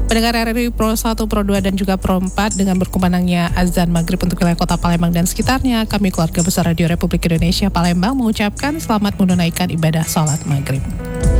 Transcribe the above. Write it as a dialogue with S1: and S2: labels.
S1: Pendengar RRI Pro 1, Pro 2, dan juga Pro 4, dengan berkumandangnya azan maghrib untuk wilayah kota Palembang dan sekitarnya, kami keluarga besar Radio Republik Indonesia Palembang mengucapkan selamat menunaikan ibadah sholat maghrib.